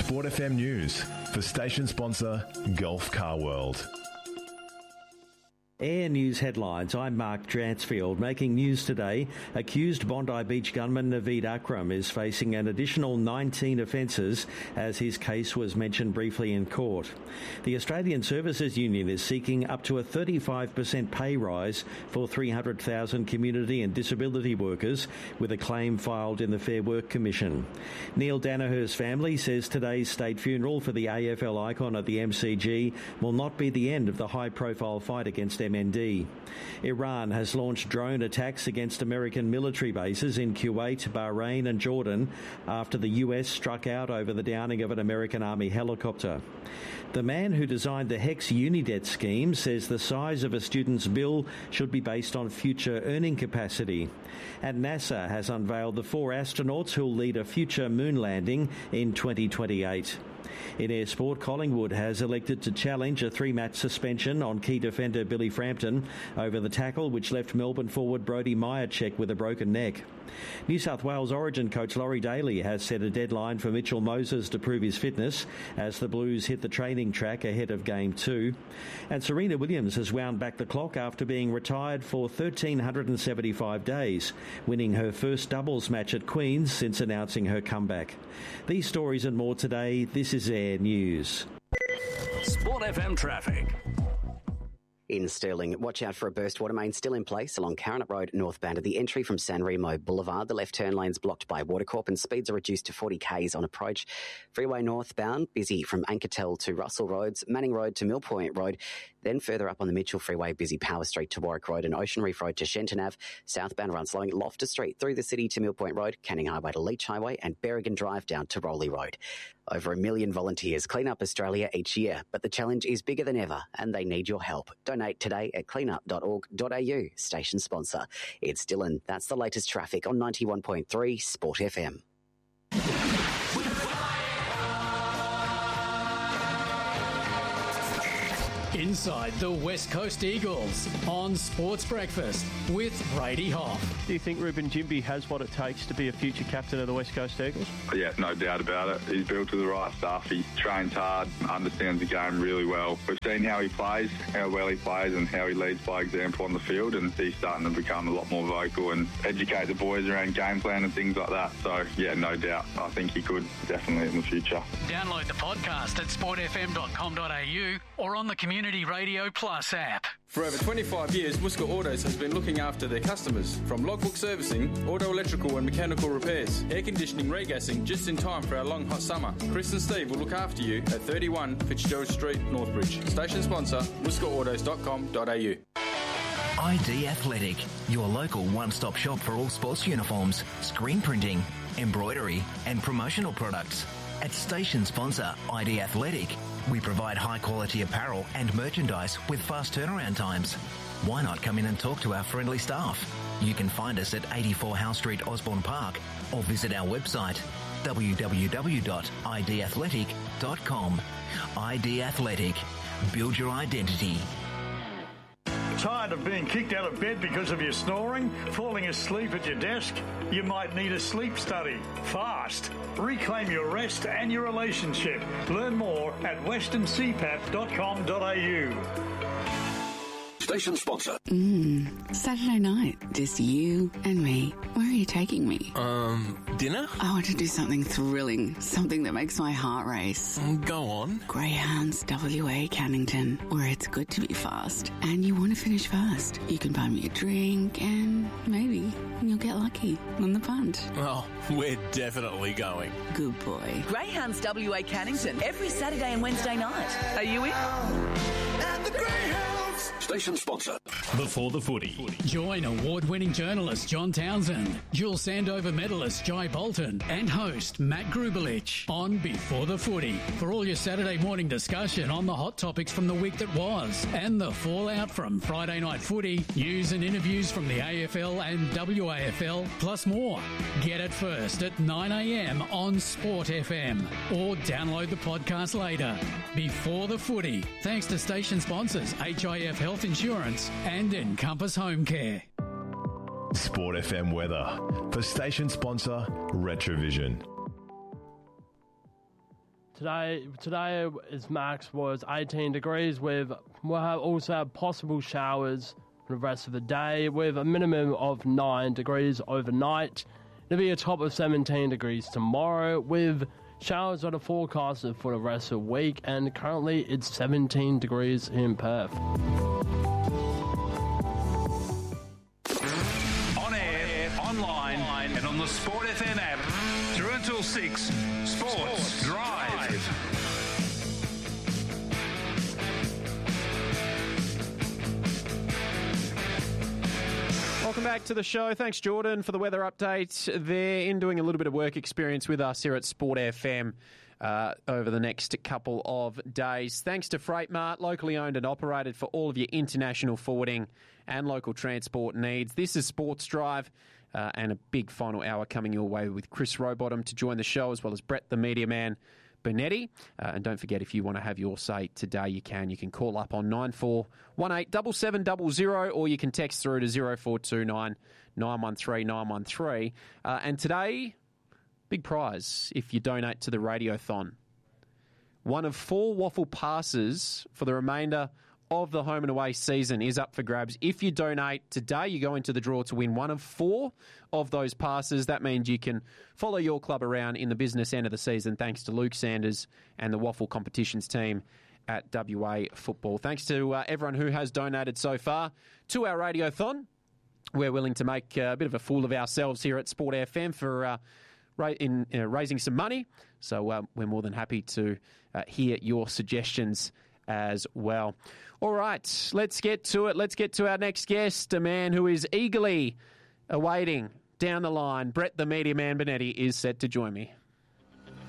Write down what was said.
Sport FM News for station sponsor Gulf Car World. Air News headlines. I'm Mark Dransfield. Making news today, accused Bondi Beach gunman Naveed Akram is facing an additional 19 offences as his case was mentioned briefly in court. The Australian Services Union is seeking up to a 35% pay rise for 300,000 community and disability workers with a claim filed in the Fair Work Commission. Neil Danaher's family says today's state funeral for the AFL icon at the MCG will not be the end of the high-profile fight against MND. Iran has launched drone attacks against American military bases in Kuwait, Bahrain and Jordan after the US struck out over the downing of an American Army helicopter. The man who designed the HECS Unidebt scheme says the size of a student's bill should be based on future earning capacity. And NASA has unveiled the 4 astronauts who'll lead a future moon landing in 2028. In air sport, Collingwood has elected to challenge a 3-match suspension on key defender Billy Frampton over the tackle which left Melbourne forward Brodie Myercheck with a broken neck. New South Wales Origin coach Laurie Daly has set a deadline for Mitchell Moses to prove his fitness as the Blues hit the training track ahead of Game 2. And Serena Williams has wound back the clock after being retired for 1,375 days, winning her first doubles match at Queen's since announcing her comeback. These stories and more today. This is Air News. Sport FM traffic. In Stirling, watch out for a burst water main still in place along Caranet Road northbound at the entry from San Remo Boulevard. The left turn lane's blocked by Watercorp and speeds are reduced to 40 k's on approach. Freeway northbound, busy from Ankertel to Russell Roads, Manning Road to Mill Point Road. Then further up on the Mitchell Freeway, busy Power Street to Warwick Road and Ocean Reef Road to Shenton Ave. Southbound runs along Loftus Street through the city to Mill Point Road, Canning Highway to Leach Highway and Berrigan Drive down to Rowley Road. Over 1 million volunteers clean up Australia each year, but the challenge is bigger than ever and they need your help. Donate today at cleanup.org.au, station sponsor. It's Dylan. That's the latest traffic on 91.3 Sport FM. Inside the West Coast Eagles on Sports Breakfast with Brady Hoff. Do you think Ruben Jimby has what it takes to be a future captain of the West Coast Eagles? Yeah, no doubt about it. He's built to the right stuff. He trains hard, understands the game really well. We've seen how he plays, how well he plays and how he leads by example on the field, and he's starting to become a lot more vocal and educate the boys around game plan and things like that. So, yeah, no doubt. I think he could definitely in the future. Download the podcast at sportfm.com.au or on the Community Radio Plus app. For over 25 years, Worcester Autos has been looking after their customers. From logbook servicing, auto electrical and mechanical repairs, air conditioning, regassing, just in time for our long hot summer. Chris and Steve will look after you at 31 Fitzgerald Street, Northbridge. Station sponsor, worcesterautos.com.au. ID Athletic, your local one-stop shop for all sports uniforms, screen printing, embroidery and promotional products. At station sponsor ID Athletic, we provide high-quality apparel and merchandise with fast turnaround times. Why not come in and talk to our friendly staff? You can find us at 84 Howe Street, Osborne Park, or visit our website, www.idathletic.com. ID Athletic. Build your identity. Tired of being kicked out of bed because of your snoring? Falling asleep at your desk? You might need a sleep study. Fast. Reclaim your rest and your relationship. Learn more at westerncpap.com.au. Station sponsor. Saturday night, just you and me. Where are you taking me? Dinner? I want to do something thrilling, something that makes my heart race. Go on. Greyhounds WA Cannington, where it's good to be fast. And you want to finish fast. You can buy me a drink and maybe you'll get lucky on the punt. Oh, we're definitely going. Good boy. Greyhounds WA Cannington, every Saturday and Wednesday night. Are you in? At the Greyhounds. Station sponsor. Before the Footy. Join award-winning journalist John Townsend, dual Sandover medalist Jai Bolton, and host Matt Grubelich on Before the Footy for all your Saturday morning discussion on the hot topics from the week that was and the fallout from Friday night footy, news and interviews from the AFL and WAFL, plus more. Get it first at 9 a.m. on Sport FM or download the podcast later. Before the Footy, thanks to station sponsors HIF Health Insurance and Encompass Home Care. Sport FM weather for station sponsor Retrovision. Today's max was 18 degrees. We'll also have possible showers for the rest of the day with a minimum of 9 degrees overnight. It'll be a top of 17 degrees tomorrow with showers that are forecasted for the rest of the week, and currently it's 17 degrees in Perth. On air, online, and on the Sport FM app. Through until 6, Sports Drive. Welcome back to the show. Thanks, Jordan, for the weather update. They're in doing a little bit of work experience with us here at Sport FM over the next couple of days. Thanks to Freight Mart, locally owned and operated for all of your international forwarding and local transport needs. This is Sports Drive. And a big final hour coming your way with Chris Rowbottom to join the show, as well as Brett the Media Man Benetti. And don't forget, if you want to have your say today, you can. You can call up on 9418 7700, or you can text through to 0429 913 913. And today, big prize if you donate to the Radiothon. One of 4 waffle passes for the remainder of the home and away season is up for grabs. If you donate today, you go into the draw to win one of 4 of those passes. That means you can follow your club around in the business end of the season, thanks to Luke Sanders and the Waffle Competitions team at WA Football. Thanks to everyone who has donated so far to our Radiothon. We're willing to make a bit of a fool of ourselves here at Sport FM for raising some money. So we're more than happy to hear your suggestions as well. All right, let's get to it. Let's get to our next guest, a man who is eagerly awaiting down the line. Brett the Media Man Benetti is set to join me.